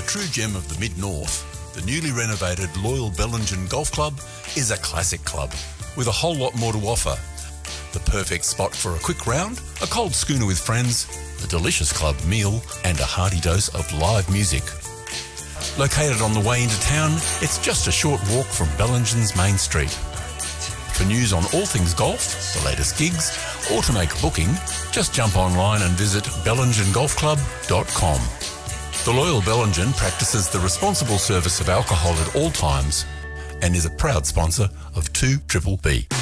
A true gem of the Mid-North, the newly renovated Loyal Bellingen Golf Club is a classic club with a whole lot more to offer. The perfect spot for a quick round, a cold schooner with friends, a delicious club meal and a hearty dose of live music. Located on the way into town, it's just a short walk from Bellingen's main street. For news on all things golf, the latest gigs, or to make a booking, just jump online and visit bellingengolfclub.com. The Loyal Bellingen practices the responsible service of alcohol at all times and is a proud sponsor of 2BBB.